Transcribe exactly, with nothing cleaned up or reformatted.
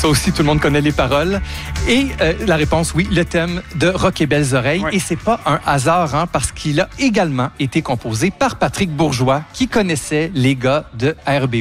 Ça aussi, tout le monde connaît les paroles. Et euh, la réponse, oui, le thème de Rock et Belles Oreilles. Ouais. Et c'est pas un hasard, hein, parce qu'il a également été composé par Patrick Bourgeois, qui connaissait les gars de R B